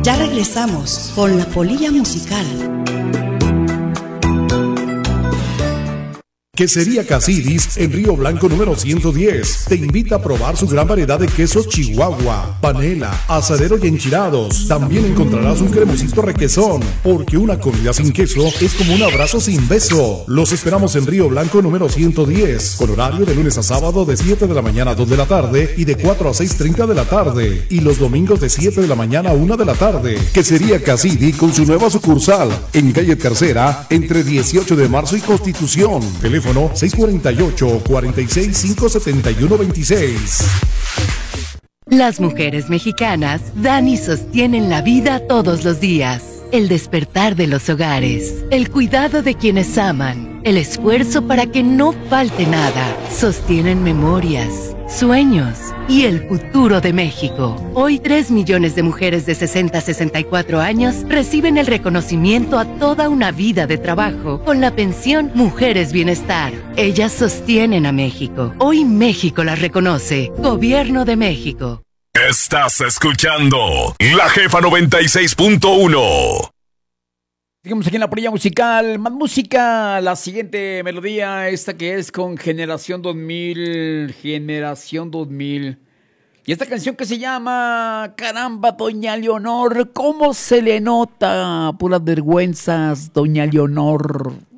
Ya regresamos con la polilla musical. Quesería Casidis en Río Blanco número 110 te invita a probar su gran variedad de quesos Chihuahua, panela, asadero y enchilados. También encontrarás un cremosito requesón, porque una comida sin queso es como un abrazo sin beso. Los esperamos en Río Blanco número 110, con horario de lunes a sábado de 7 de la mañana a 2 de la tarde y de 4 a 6:30 de la tarde. Y los domingos de 7 de la mañana a 1 de la tarde. Quesería Casidis con su nueva sucursal en calle Tercera, entre 18 de marzo y Constitución. Teléfono 648-46-571-26. Las mujeres mexicanas dan y sostienen la vida todos los días. El despertar de los hogares, el cuidado de quienes aman, el esfuerzo para que no falte nada. Sostienen memorias, sueños y el futuro de México. Hoy 3 millones de mujeres de 60 a 64 años reciben el reconocimiento a toda una vida de trabajo con la pensión Mujeres Bienestar. Ellas sostienen a México. Hoy México las reconoce. Gobierno de México. Estás escuchando La Jefa 96.1. Seguimos aquí en la polilla musical. Más música. La siguiente melodía, esta que es con Generación 2000. Generación 2000. Y esta canción que se llama Caramba, Doña Leonor. ¿Cómo se le nota? Puras vergüenzas, Doña Leonor.